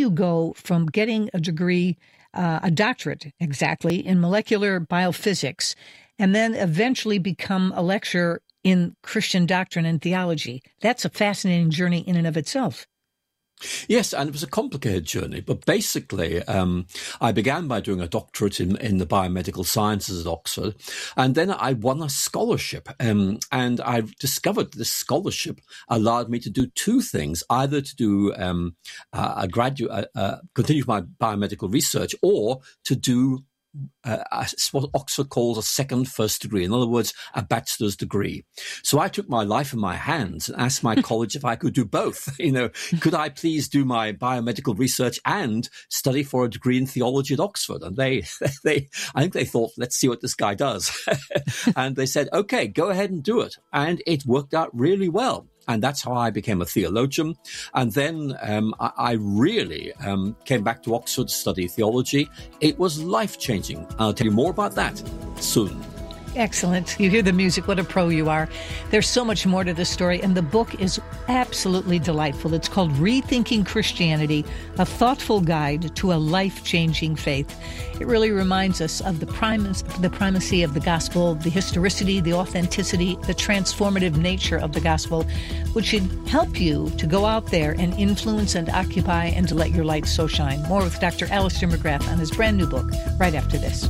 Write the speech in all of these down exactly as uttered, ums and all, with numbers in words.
you go from getting a degree, uh, a doctorate exactly, in molecular biophysics, and then eventually become a lecturer in Christian doctrine and theology? That's a fascinating journey in and of itself. Yes, and it was a complicated journey, but basically um, I began by doing a doctorate in, in the biomedical sciences at Oxford, and then I won a scholarship, um, and I discovered this scholarship allowed me to do two things, either to do um, uh, a graduate, uh, uh, continue my biomedical research, or to do Uh, what Oxford calls a second first degree. In other words, a bachelor's degree. So I took my life in my hands and asked my college if I could do both. You know, could I please do my biomedical research and study for a degree in theology at Oxford? And they, they, I think they thought, let's see what this guy does. And they said, okay, go ahead and do it. And it worked out really well. And that's how I became a theologian. And then um, I, I really um, came back to Oxford to study theology. It was life-changing. I'll tell you more about that soon. Excellent. You hear the music. What a pro you are. There's so much more to this story, and the book is absolutely delightful. It's called Rethinking Christianity, a thoughtful guide to a life-changing faith. It really reminds us of the, primacy, the primacy of the gospel, the historicity, the authenticity, the transformative nature of the gospel, which should help you to go out there and influence and occupy and to let your light so shine. More with Doctor Alister McGrath on his brand new book right after this.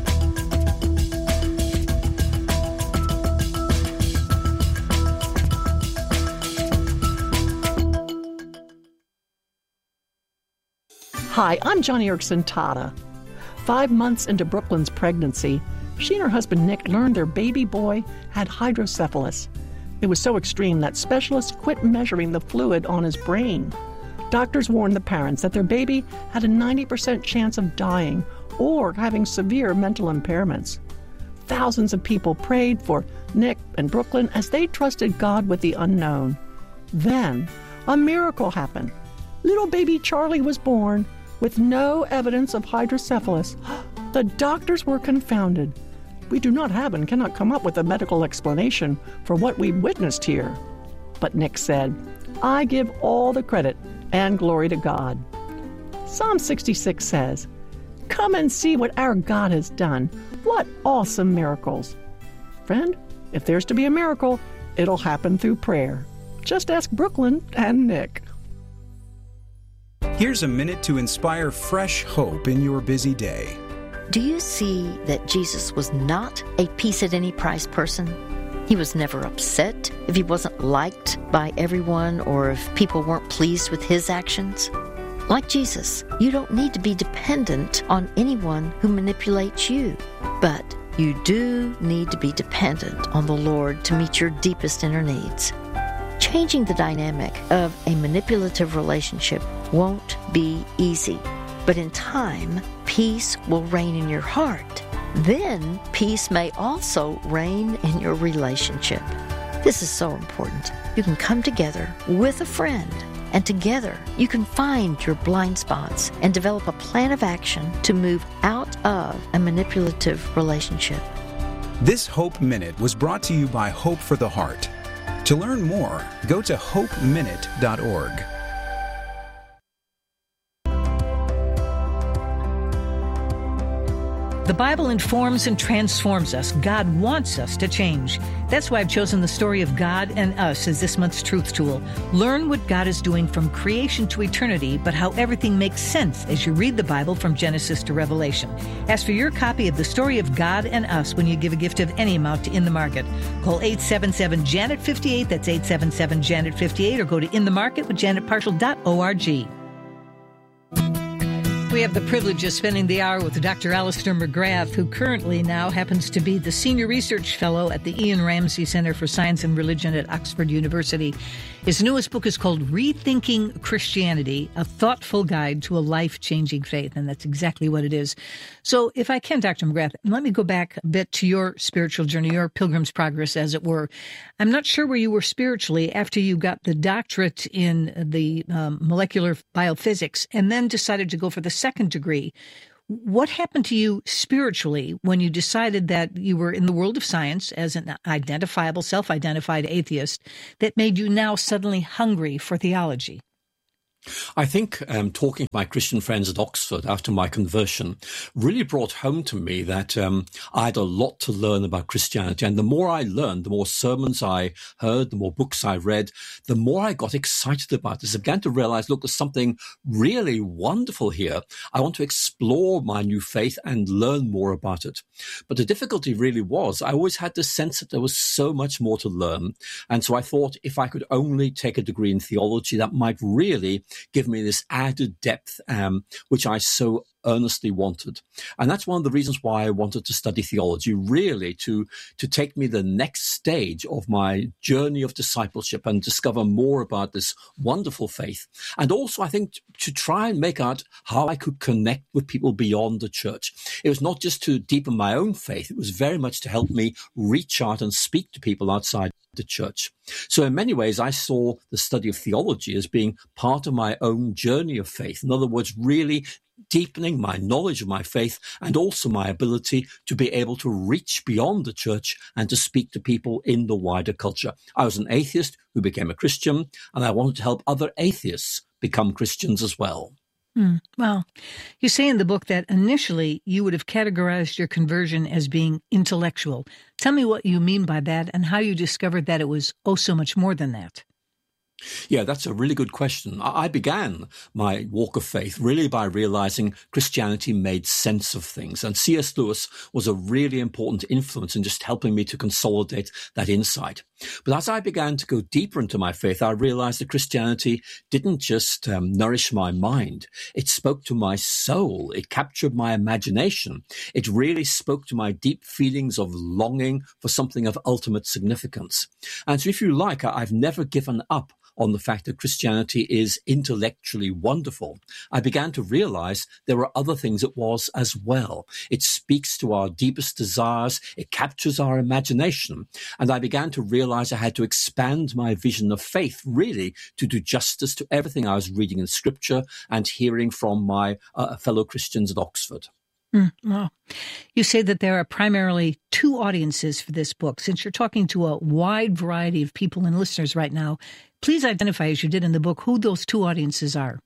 Hi, I'm Joni Eareckson Tada. Five months into Brooklyn's pregnancy, she and her husband Nick learned their baby boy had hydrocephalus. It was so extreme that specialists quit measuring the fluid on his brain. Doctors warned the parents that their baby had a ninety percent chance of dying or having severe mental impairments. Thousands of people prayed for Nick and Brooklyn as they trusted God with the unknown. Then, a miracle happened. Little baby Charlie was born with no evidence of hydrocephalus. The doctors were confounded. We do not have and cannot come up with a medical explanation for what we witnessed here. But Nick said, I give all the credit and glory to God. Psalm sixty-six says, come and see what our God has done. What awesome miracles. Friend, if there's to be a miracle, it'll happen through prayer. Just ask Brooklyn and Nick. Here's a minute to inspire fresh hope in your busy day. Do you see that Jesus was not a peace-at-any-price person? He was never upset if he wasn't liked by everyone or if people weren't pleased with his actions. Like Jesus, you don't need to be dependent on anyone who manipulates you, but you do need to be dependent on the Lord to meet your deepest inner needs. Changing the dynamic of a manipulative relationship won't be easy, but in time, peace will reign in your heart. Then, peace may also reign in your relationship. This is so important. You can come together with a friend, and together you can find your blind spots and develop a plan of action to move out of a manipulative relationship. This Hope Minute was brought to you by Hope for the Heart. To learn more, go to hope minute dot org. The Bible informs and transforms us. God wants us to change. That's why I've chosen the story of God and us as this month's Truth Tool. Learn what God is doing from creation to eternity, but how everything makes sense as you read the Bible from Genesis to Revelation. Ask for your copy of the story of God and us when you give a gift of any amount to In the Market. Call eight seven seven, Janet fifty-eight, that's eight seven seven, Janet fifty-eight, or go to in the market with janet parshall dot org. We have the privilege of spending the hour with Doctor Alister McGrath, who currently now happens to be the Senior Research Fellow at the Ian Ramsey Center for Science and Religion at Oxford University. His newest book is called Rethinking Christianity, a thoughtful guide to a life-changing faith, and that's exactly what it is. So if I can, Doctor McGrath, let me go back a bit to your spiritual journey, your pilgrim's progress, as it were. I'm not sure where you were spiritually after you got the doctorate in the um, molecular biophysics and then decided to go for the second degree. What happened to you spiritually when you decided that you were in the world of science as an identifiable, self-identified atheist that made you now suddenly hungry for theology? I think um, talking to my Christian friends at Oxford after my conversion really brought home to me that um, I had a lot to learn about Christianity. And the more I learned, the more sermons I heard, the more books I read, the more I got excited about this. I began to realize, look, there's something really wonderful here. I want to explore my new faith and learn more about it. But the difficulty really was, I always had this sense that there was so much more to learn. And so I thought if I could only take a degree in theology, that might really give me this added depth, um, which I so earnestly wanted. And that's one of the reasons why I wanted to study theology, really to, to take me the next stage of my journey of discipleship and discover more about this wonderful faith. And also, I think, to try and make out how I could connect with people beyond the church. It was not just to deepen my own faith. It was very much to help me reach out and speak to people outside the church. So in many ways, I saw the study of theology as being part of my own journey of faith. In other words, really deepening my knowledge of my faith and also my ability to be able to reach beyond the church and to speak to people in the wider culture. I was an atheist who became a Christian, and I wanted to help other atheists become Christians as well. Hmm. Well, you say in the book that initially you would have categorized your conversion as being intellectual. Tell me what you mean by that and how you discovered that it was oh so much more than that. Yeah, that's a really good question. I began my walk of faith really by realizing Christianity made sense of things. And C S Lewis was a really important influence in just helping me to consolidate that insight. But as I began to go deeper into my faith, I realized that Christianity didn't just um, nourish my mind. It spoke to my soul. It captured my imagination. It really spoke to my deep feelings of longing for something of ultimate significance. And so if you like, I've never given up on the fact that Christianity is intellectually wonderful. I began to realize there were other things it was as well. It speaks to our deepest desires. It captures our imagination. And I began to realize I had to expand my vision of faith, really, to do justice to everything I was reading in Scripture and hearing from my uh, fellow Christians at Oxford. Mm, well, you say that there are primarily two audiences for this book. Since you're talking to a wide variety of people and listeners right now, please identify, as you did in the book, who those two audiences are.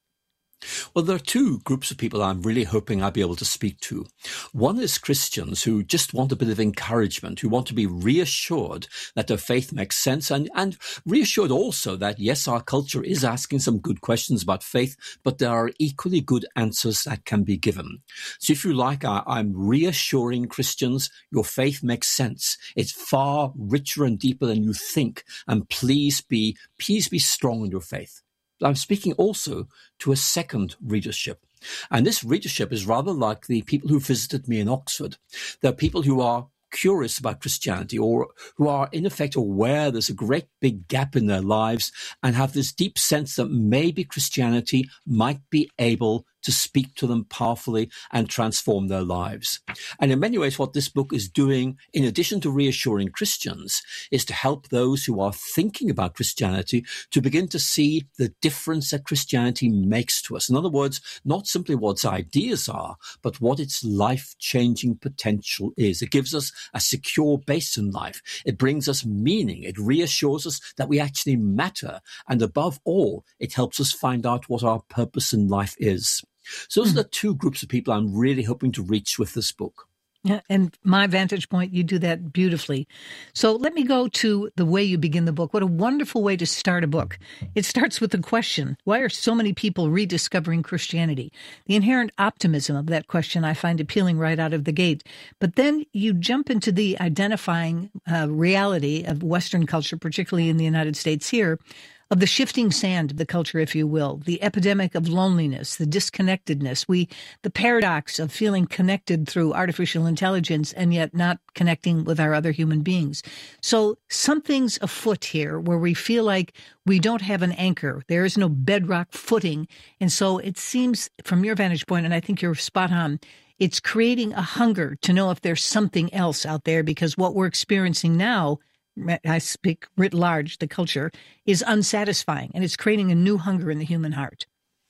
Well, there are two groups of people I'm really hoping I'll be able to speak to. One is Christians who just want a bit of encouragement, who want to be reassured that their faith makes sense, and, and reassured also that, yes, our culture is asking some good questions about faith, but there are equally good answers that can be given. So if you like, I, I'm reassuring Christians, your faith makes sense. It's far richer and deeper than you think, and please be, please be strong in your faith. I'm speaking also to a second readership. And this readership is rather like the people who visited me in Oxford. They're people who are curious about Christianity, or who are in effect aware there's a great big gap in their lives and have this deep sense that maybe Christianity might be able to speak to them powerfully and transform their lives. And in many ways, what this book is doing, in addition to reassuring Christians, is to help those who are thinking about Christianity to begin to see the difference that Christianity makes to us. In other words, not simply what its ideas are, but what its life-changing potential is. It gives us a secure base in life. It brings us meaning. It reassures us that we actually matter. And above all, it helps us find out what our purpose in life is. So those mm. are the two groups of people I'm really hoping to reach with this book. Yeah, and my vantage point, you do that beautifully. So let me go to the way you begin the book. What a wonderful way to start a book. It starts with the question, why are so many people rediscovering Christianity? The inherent optimism of that question I find appealing right out of the gate. But then you jump into the identifying uh, reality of Western culture, particularly in the United States here, of the shifting sand of the culture, if you will, the epidemic of loneliness, the disconnectedness, we, the paradox of feeling connected through artificial intelligence and yet not connecting with our other human beings. So something's afoot here where we feel like we don't have an anchor. There is no bedrock footing. And so it seems, from your vantage point, and I think you're spot on, it's creating a hunger to know if there's something else out there, because what we're experiencing now, I speak writ large, the culture, is unsatisfying, and it's creating a new hunger in the human heart.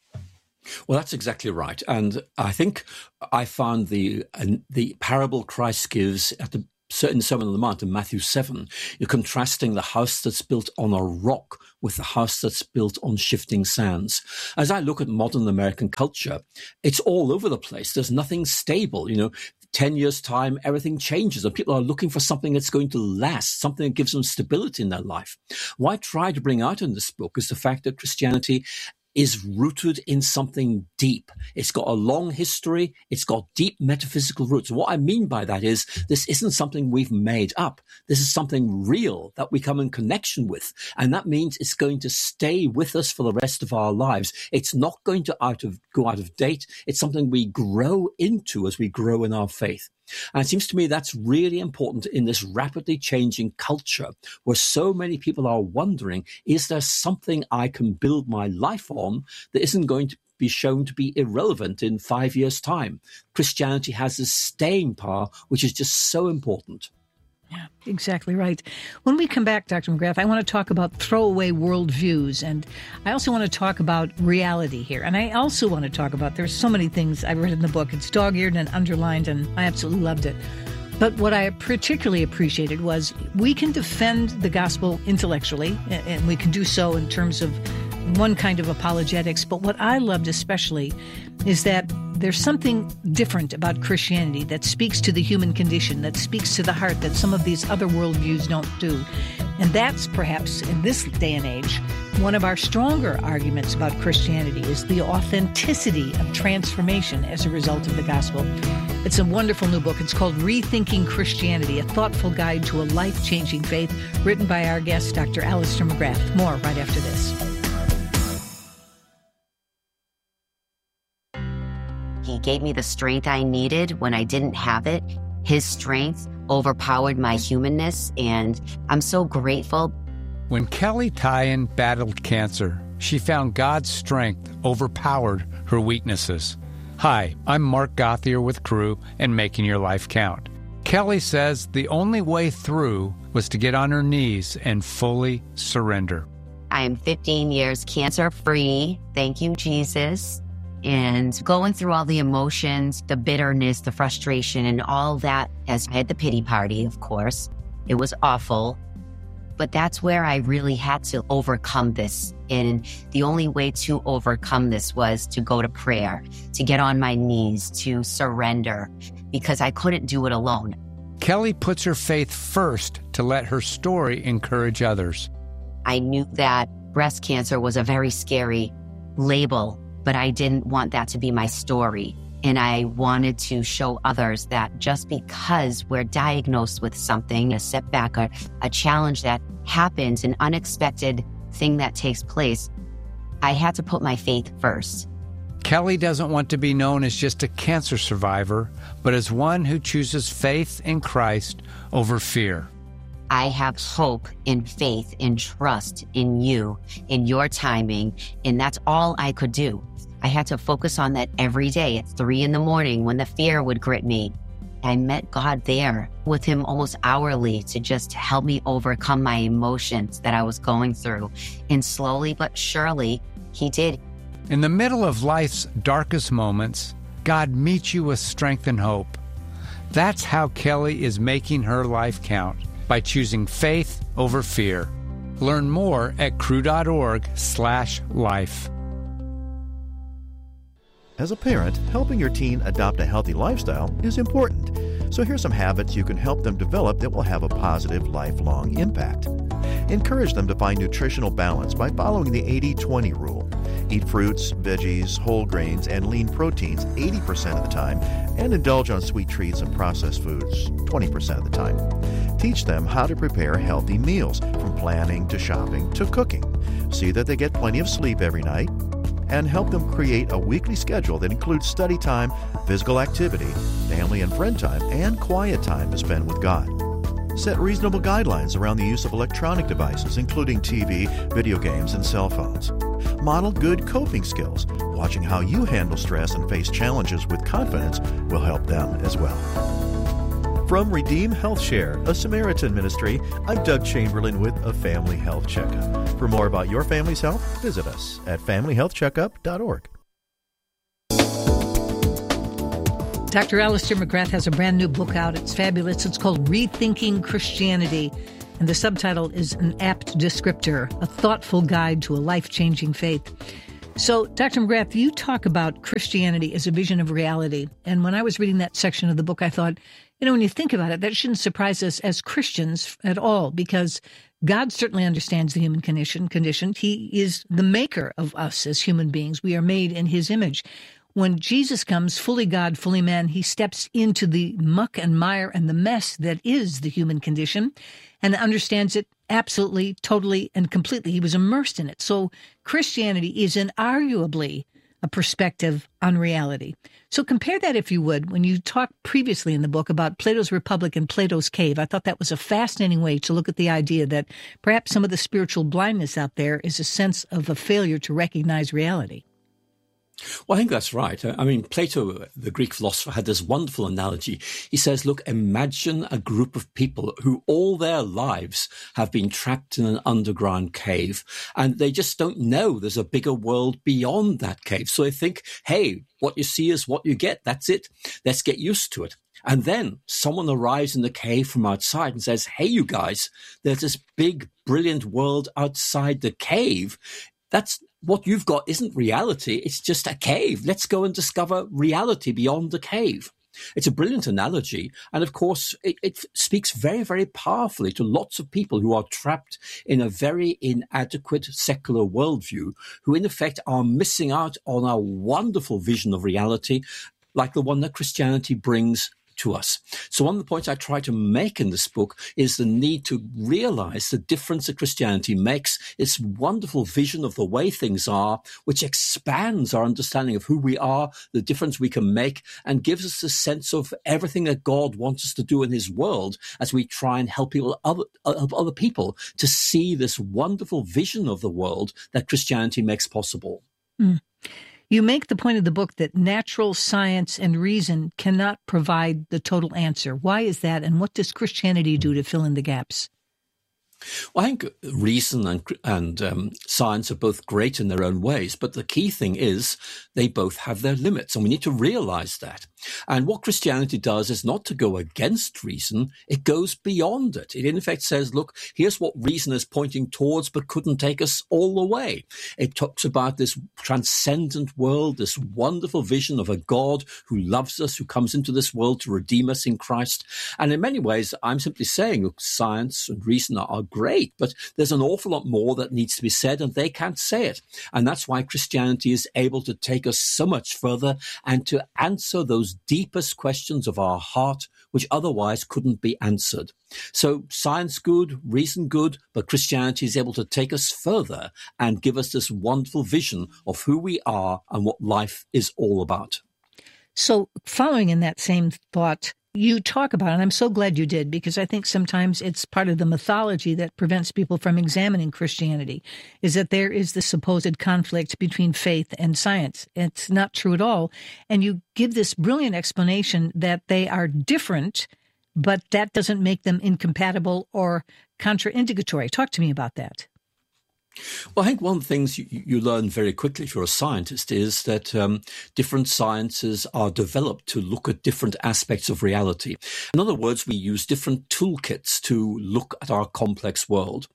Well, that's exactly right. And I think I found the uh, the parable Christ gives at the in the Sermon on the Mount in Matthew seven, you're contrasting the house that's built on a rock with the house that's built on shifting sands. As I look at modern American culture, it's all over the place. There's nothing stable. You know, ten years' time, everything changes and people are looking for something that's going to last, something that gives them stability in their life. What I try to bring out in this book is the fact that Christianity is rooted in something deep. It's got a long history. It's got deep metaphysical roots. What I mean by that is this isn't something we've made up. This is something real that we come in connection with. And that means it's going to stay with us for the rest of our lives. It's not going to out of, go out of date. It's something we grow into as we grow in our faith. And it seems to me that's really important in this rapidly changing culture where so many people are wondering, is there something I can build my life on that isn't going to be shown to be irrelevant in five years' time? Christianity has this staying power, which is just so important. Yeah, exactly right. When we come back, Doctor McGrath, I want to talk about throwaway worldviews, and I also want to talk about reality here. And I also want to talk about, there's so many things I read in the book. It's dog-eared and underlined, and I absolutely loved it. But what I particularly appreciated was we can defend the gospel intellectually, and we can do so in terms of one kind of apologetics. But what I loved especially is that there's something different about Christianity that speaks to the human condition, that speaks to the heart, that some of these other worldviews don't do. And that's perhaps, in this day and age, one of our stronger arguments about Christianity is the authenticity of transformation as a result of the gospel. It's a wonderful new book. It's called Rethinking Christianity, a thoughtful guide to a life-changing faith, written by our guest, Doctor Alister McGrath. More right after this. He gave me the strength I needed when I didn't have it. His strength overpowered my humanness, and I'm so grateful. When Kelly Tyan battled cancer, she found God's strength overpowered her weaknesses. Hi, I'm Mark Gothier with Crew and Making Your Life Count. Kelly says the only way through was to get on her knees and fully surrender. I am fifteen years cancer-free. Thank you, Jesus. And going through all the emotions, the bitterness, the frustration, and all that, as I had the pity party, of course. It was awful. But that's where I really had to overcome this. And the only way to overcome this was to go to prayer, to get on my knees, to surrender, because I couldn't do it alone. Kelly puts her faith first to let her story encourage others. I knew that breast cancer was a very scary label, but I didn't want that to be my story. And I wanted to show others that just because we're diagnosed with something, a setback, or a challenge that happens, an unexpected thing that takes place, I had to put my faith first. Kelly doesn't want to be known as just a cancer survivor, but as one who chooses faith in Christ over fear. I have hope and faith and trust in you, in your timing, and that's all I could do. I had to focus on that every day at three in the morning when the fear would grip me. I met God there with him almost hourly to just help me overcome my emotions that I was going through. And slowly but surely, he did. In the middle of life's darkest moments, God meets you with strength and hope. That's how Kelly is making her life count, by choosing faith over fear. Learn more at crew.org slash life. As a parent, helping your teen adopt a healthy lifestyle is important. So here's some habits you can help them develop that will have a positive, lifelong impact. Encourage them to find nutritional balance by following the eighty twenty rule. Eat fruits, veggies, whole grains, and lean proteins eighty percent of the time, and indulge on sweet treats and processed foods twenty percent of the time. Teach them how to prepare healthy meals, from planning to shopping to cooking. See that they get plenty of sleep every night, and help them create a weekly schedule that includes study time, physical activity, family and friend time, and quiet time to spend with God. Set reasonable guidelines around the use of electronic devices, including T V, video games, and cell phones. Model good coping skills. Watching how you handle stress and face challenges with confidence will help them as well. From Redeem Health Share, a Samaritan ministry, I'm Doug Chamberlain with a Family Health Checkup. For more about your family's health, visit us at family health checkup dot org. Doctor Alister McGrath has a brand new book out. It's fabulous. It's called Rethinking Christianity, and the subtitle is an apt descriptor, a thoughtful guide to a life-changing faith. So, Doctor McGrath, you talk about Christianity as a vision of reality, and when I was reading that section of the book, I thought, you know, when you think about it, that shouldn't surprise us as Christians at all, because God certainly understands the human condition. Condition. He is the maker of us as human beings. We are made in his image. When Jesus comes, fully God, fully man, he steps into the muck and mire and the mess that is the human condition and understands it absolutely, totally, and completely. He was immersed in it. So Christianity is inarguably a perspective on reality. So compare that, if you would, when you talked previously in the book about Plato's Republic and Plato's Cave. I thought that was a fascinating way to look at the idea that perhaps some of the spiritual blindness out there is a sense of a failure to recognize reality. Well, I think that's right. I mean, Plato, the Greek philosopher, had this wonderful analogy. He says, look, imagine a group of people who all their lives have been trapped in an underground cave, and they just don't know there's a bigger world beyond that cave. So they think, hey, what you see is what you get. That's it. Let's get used to it. And then someone arrives in the cave from outside and says, hey, you guys, there's this big, brilliant world outside the cave. That's what you've got isn't reality. It's just a cave. Let's go and discover reality beyond the cave. It's a brilliant analogy. And of course, it, it speaks very, very powerfully to lots of people who are trapped in a very inadequate secular worldview, who in effect are missing out on a wonderful vision of reality, like the one that Christianity brings to us. So one of the points I try to make in this book is the need to realize the difference that Christianity makes, its wonderful vision of the way things are, which expands our understanding of who we are, the difference we can make, and gives us a sense of everything that God wants us to do in his world as we try and help people, other, other people to see this wonderful vision of the world that Christianity makes possible. Mm. You make the point of the book that natural science and reason cannot provide the total answer. Why is that, and what does Christianity do to fill in the gaps? Well, I think reason and, and um, science are both great in their own ways, but the key thing is they both have their limits, and we need to realize that. And what Christianity does is not to go against reason, it goes beyond it. It in effect says, look, here's what reason is pointing towards, but couldn't take us all the way. It talks about this transcendent world, this wonderful vision of a God who loves us, who comes into this world to redeem us in Christ. And in many ways, I'm simply saying, look, science and reason are great, but there's an awful lot more that needs to be said, and they can't say it. And that's why Christianity is able to take us so much further and to answer those deepest questions of our heart, which otherwise couldn't be answered. So science good, reason good, but Christianity is able to take us further and give us this wonderful vision of who we are and what life is all about. So following in that same thought, you talk about, and I'm so glad you did, because I think sometimes it's part of the mythology that prevents people from examining Christianity, is that there is the supposed conflict between faith and science. It's not true at all. And you give this brilliant explanation that they are different, but that doesn't make them incompatible or contraindicatory. Talk to me about that. Well, I think one of the things you, you learn very quickly if you're a scientist is that um, different sciences are developed to look at different aspects of reality. In other words, we use different toolkits to look at our complex world.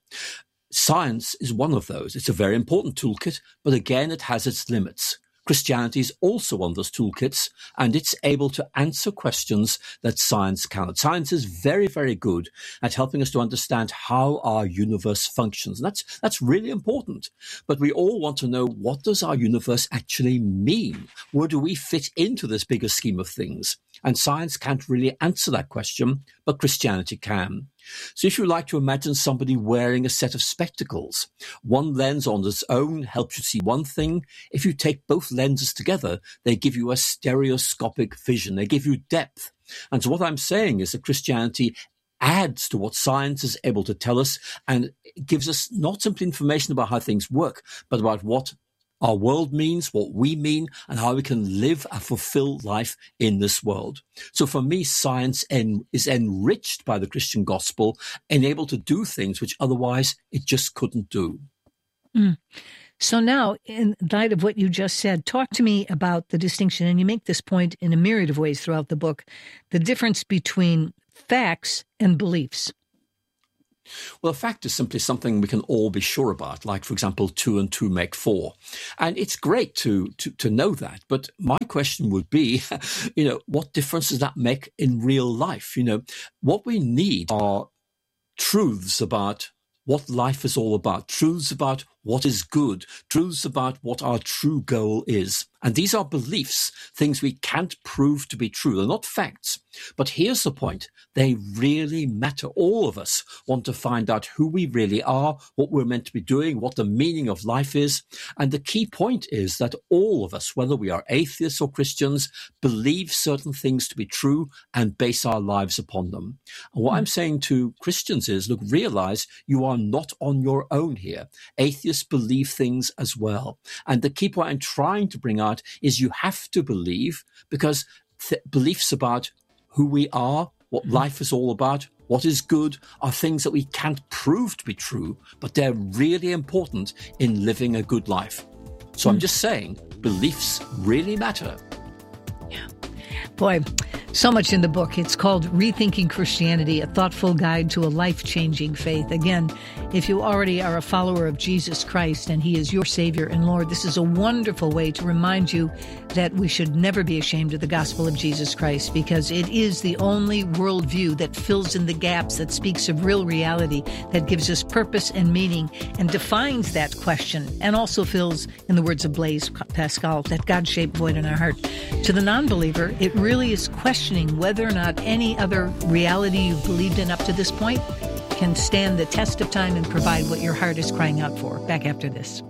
Science is one of those. It's a very important toolkit, but again, it has its limits. Christianity is also one of those toolkits, and it's able to answer questions that science cannot. Science is very, very good at helping us to understand how our universe functions. And that's, that's really important. But we all want to know, what does our universe actually mean? Where do we fit into this bigger scheme of things? And science can't really answer that question, but Christianity can. So if you like to imagine somebody wearing a set of spectacles, one lens on its own helps you see one thing. If you take both lenses together, they give you a stereoscopic vision. They give you depth. And so what I'm saying is that Christianity adds to what science is able to tell us, and it gives us not simply information about how things work, but about what our world means, what we mean, and how we can live a fulfilled life in this world. So for me, science en- is enriched by the Christian gospel and able to do things which otherwise it just couldn't do. Mm. So now, in light of what you just said, talk to me about the distinction, and you make this point in a myriad of ways throughout the book, the difference between facts and beliefs. Well, a fact is simply something we can all be sure about, like, for example, two and two make four. And it's great to, to, to know that. But my question would be, you know, what difference does that make in real life? You know, what we need are truths about what life is all about, truths about what is good, truths about what our true goal is. And these are beliefs, things we can't prove to be true. They're not facts. But here's the point. They really matter. All of us want to find out who we really are, what we're meant to be doing, what the meaning of life is. And the key point is that all of us, whether we are atheists or Christians, believe certain things to be true and base our lives upon them. And what I'm saying to Christians is, look, realize you are not on your own here. Atheists believe things as well. And the key point I'm trying to bring out is you have to believe, because th- beliefs about who we are, what life is all about, what is good, are things that we can't prove to be true, but they're really important in living a good life. So mm. I'm just saying, beliefs really matter. Yeah. Boy, so much in the book. It's called Rethinking Christianity, a thoughtful guide to a life-changing faith. Again, if you already are a follower of Jesus Christ and he is your Savior and Lord, this is a wonderful way to remind you that we should never be ashamed of the gospel of Jesus Christ, because it is the only worldview that fills in the gaps, that speaks of real reality, that gives us purpose and meaning and defines that question, and also fills, in the words of Blaise Pascal, that God-shaped void in our heart. To the non-believer, it really is questioning whether or not any other reality you've believed in up to this point can stand the test of time and provide what your heart is crying out for. Back after this.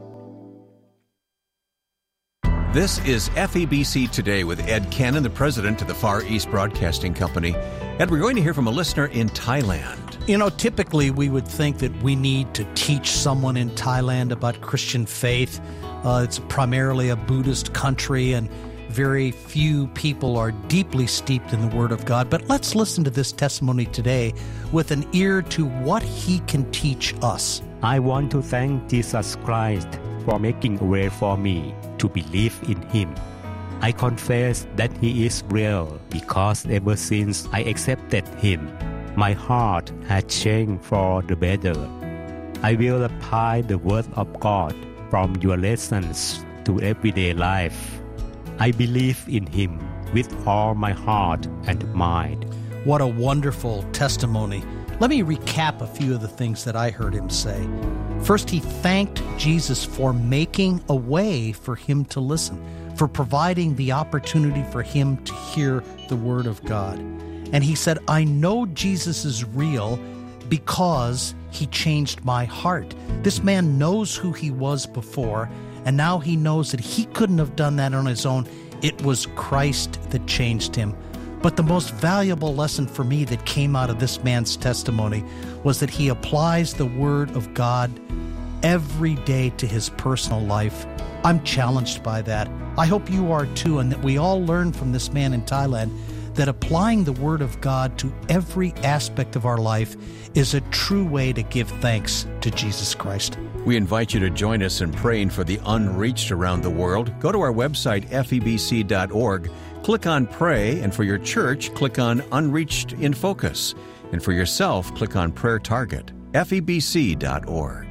This is F E B C Today with Ed Cannon, the president of the Far East Broadcasting Company. Ed, we're going to hear from a listener in Thailand. You know, typically we would think that we need to teach someone in Thailand about Christian faith. Uh, it's primarily a Buddhist country, and very few people are deeply steeped in the Word of God. But let's listen to this testimony today with an ear to what He can teach us. I want to thank Jesus Christ for making a way for me to believe in Him. I confess that He is real because ever since I accepted Him, my heart has changed for the better. I will apply the Word of God from your lessons to everyday life. I believe in Him with all my heart and mind. What a wonderful testimony. Let me recap a few of the things that I heard him say. First, he thanked Jesus for making a way for him to listen, for providing the opportunity for him to hear the Word of God. And he said, I know Jesus is real because He changed my heart. This man knows who he was before, and now he knows that he couldn't have done that on his own. It was Christ that changed him. But the most valuable lesson for me that came out of this man's testimony was that he applies the Word of God every day to his personal life. I'm challenged by that. I hope you are too, and that we all learn from this man in Thailand that applying the Word of God to every aspect of our life is a true way to give thanks to Jesus Christ. We invite you to join us in praying for the unreached around the world. Go to our website, F E B C dot org. Click on Pray, and for your church, click on Unreached in Focus. And for yourself, click on Prayer Target, F E B C dot org.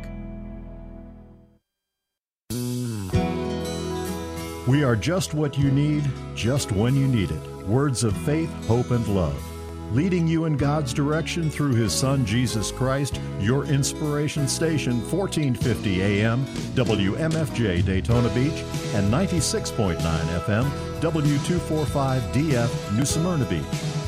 We are just what you need, just when you need it. Words of faith, hope, and love. Leading you in God's direction through His Son, Jesus Christ, your inspiration station, fourteen fifty A M, W M F J Daytona Beach, and ninety-six point nine F M, W two forty-five D F New Smyrna Beach.